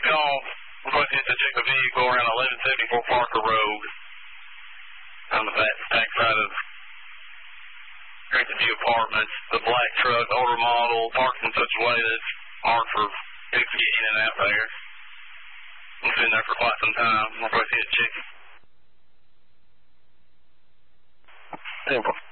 y'all. We're going to check the vehicle around 1174 Parker Road on the back side of Crescent View Apartments. The black truck, older model, parked in such a way that it's hard for people to get in and out there. It's been there for quite some time. We're going to check it.